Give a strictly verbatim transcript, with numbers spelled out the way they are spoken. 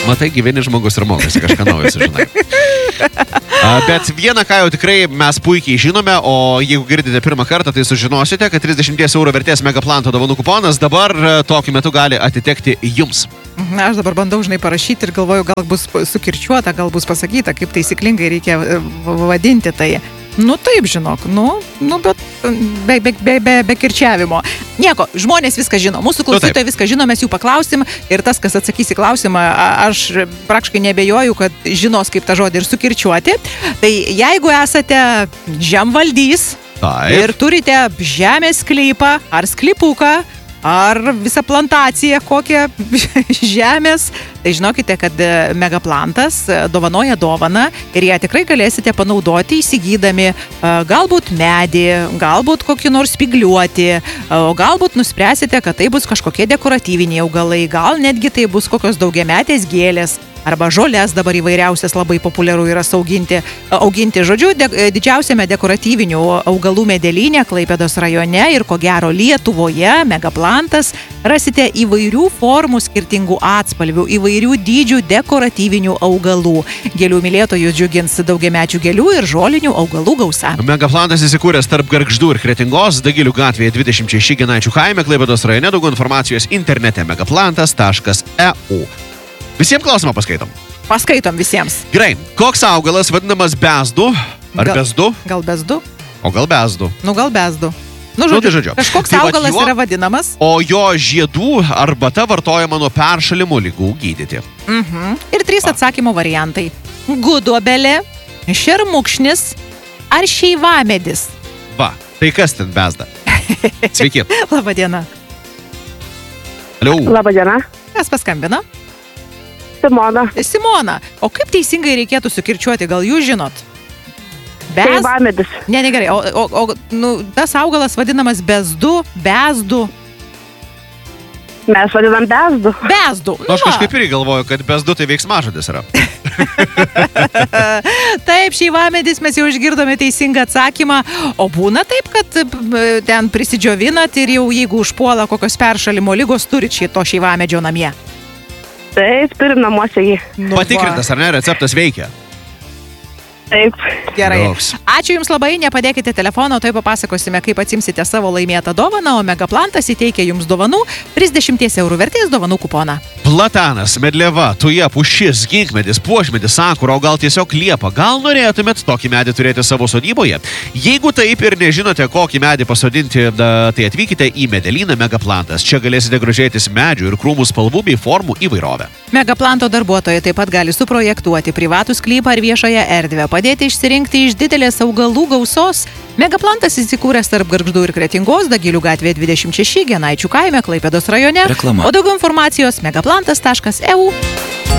Matai, gyveni žmogus ir mokosi kažką naujo sužinai. Bet vieną, ką jau tikrai mes puikiai žinome, o jeigu girdite pirmą kartą, tai sužinosite, kad trisdešimt eurų vertės Megaplanto dovanų kuponas dabar tokiu metu gali atitekti jums. Na, aš dabar bandau, žinai, parašyti ir galvoju, gal bus sukirčiuota, gal bus pasakyta, kaip taisyklingai reikia vadinti tai. Nu taip, žinok, nu, nu bet be, be, be, be, be kirčiavimo. Nieko, žmonės viską žino, mūsų klausytojai viską žino, mes jų paklausim ir tas, kas atsakys į klausimą, aš praktiškai nebejoju, kad žinos, kaip tą žodį ir sukirčiuoti. Tai jeigu esate žemvaldys Taip. ir turite žemės sklypą ar sklypuką, ar visą plantaciją kokią žemės, tai žinokite, kad Megaplantas dovanoja dovaną ir ją tikrai galėsite panaudoti įsigydami galbūt medį, galbūt kokį nors spygliuotį, o galbūt nuspręsite, kad tai bus kažkokie dekoratyviniai augalai, gal netgi tai bus kokios daugiametės gėlės. Arba žolės dabar įvairiausias labai populiaru yra sauginti, auginti. Žodžiu, de, didžiausiame dekoratyvinių augalų medelyne Klaipėdos rajone ir ko gero Lietuvoje Megaplantas rasite įvairių formų, skirtingų atspalvių, įvairių dydžių dekoratyvinių augalų. Gėlių mylėtojus džiugins daugiamečių gėlių ir žolinių augalų gausa. Megaplantas įsikūręs tarp Gargždų ir Kretingos, Dagilių gatvėje dvidešimt šeši Ginaičių kaime, Klaipėdos rajone. Daugiau informacijos internete megaplantas taškas e u. Visiems klausimą paskaitom. Paskaitom visiems. Gerai, koks augalas vadinamas bezdu? Ar Gal, bezdu? Gal bezdu? O gal bezdu? Nu, gal bezdu. Nu, Nu, žodžiu, tai žodžiu. kažkoks Tai vat augalas jo- yra vadinamas. O jo žiedų arbata vartojama nuo peršalimo ligų gydyti. Mhm. Ir trys atsakymo variantai. Gudobelė, šermukšnis ar šeivamedis. Va, tai kas ten bezda? Sveiki. Labadiena. Aliau. Labadiena, Kas paskambino? Simona. Simona. O kaip teisingai reikėtų sukirčiuoti, gal jūs žinot? Bez... Šeivamedis. Ne, negerai. O, o, o nu, tas augalas vadinamas bezdu, bezdu, Mes vadinam bezdu. bezdu. Nu, aš kažkaip irgi galvoju, kad bezdu tai veiksmažodis yra. Taip, šeivamedis, mes jau išgirdome teisingą atsakymą. O būna taip, kad p- ten prisidžiovinat ir jau jeigu užpuola kokios peršalimo lygos, turit šito šeivamedžio namie. Taip, turim namuose jį. Nu, Patikrintas, ar ne, receptas veikia? Taip. Gerai. Joks. Ačiū Jums labai, nepadėkite telefono, tai papasakosime, kaip atsimsite savo laimėtą dovaną, o Megaplantas įteikia Jums dovanų trisdešimt eurų vertės dovanų kuponą. Platanas, medliava, tuja, pušis, ginkmedis, puošmedis, sakura, o gal tiesiog liepa. Gal norėtumėt tokį medį turėti savo sodyboje? Jeigu taip ir nežinote, kokį medį pasodinti, da, tai atvykite į medelyną Megaplantas. Čia galėsite grožėtis medžių ir krūmų spalvų bei formų įvairovę. Megaplanto darbuotojai taip pat gali suprojektuoti privatų sklypą ar viešąją erdvę, padėti išsirinkti iš didelės augalų gausos. Megaplantas įsikūręs tarp Gargždų ir Kretingos, Dagilių gatvėje dvidešimt šeši Ginaičių kaime, Klaipėdos rajone. Reklama. O daugiau informacijos megaplantas taškas e u.